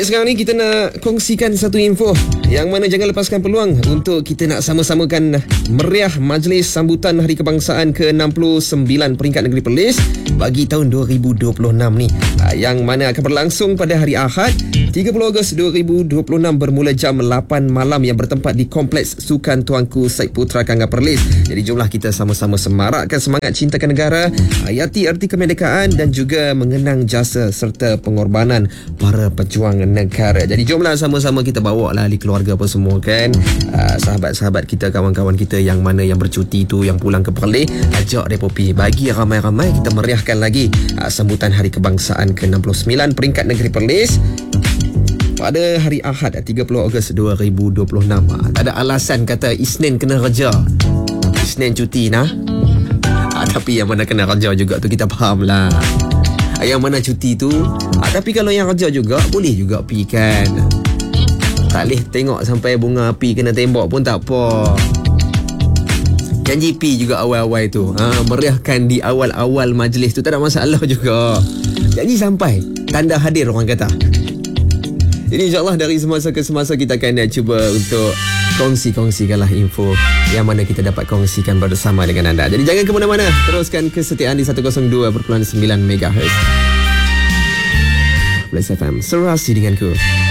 Baik, sekarang ni kita nak kongsikan satu info yang mana jangan lepaskan peluang untuk kita nak sama-samakan meriah majlis sambutan Hari Kebangsaan ke-69 peringkat negeri Perlis bagi tahun 2026 ni, yang mana akan berlangsung pada hari Ahad 30 Ogos 2026 bermula jam 8 malam yang bertempat di Kompleks Sukan Tuanku Syed Putra Kanggar Perlis. Jadi jomlah kita sama-sama semarakkan semangat cintakan negara, hayati erti kemerdekaan dan juga mengenang jasa serta pengorbanan para pejuang negara. Jadi jomlah sama-sama kita bawa lah ahli keluarga apa semua kan, sahabat-sahabat kita, kawan-kawan kita yang mana yang bercuti tu, yang pulang ke Perlis, ajak mereka pergi, bagi ramai-ramai kita meriahkan lagi sambutan Hari Kebangsaan ke-69 peringkat negeri Perlis pada hari Ahad 30 Ogos 2026. Tak ada alasan kata Isnin kena kerja, Isnin cuti nah. Tapi yang mana kena kerja juga tu kita faham lah. Yang mana cuti tu, tapi kalau yang kerja juga boleh juga pergi kan. Tak boleh tengok sampai bunga api kena tembok pun tak apa. Janji pi juga awal-awal tu, meriahkan di awal-awal majlis tu, tak ada masalah juga. Janji sampai tanda hadir, orang kata. Jadi insyaAllah dari semasa ke semasa kita akan cuba untuk kongsikanlah info yang mana kita dapat kongsikan bersama dengan anda. Jadi jangan ke mana-mana, teruskan kesetiaan di 102.9 MHz Blast FM, serasi denganku.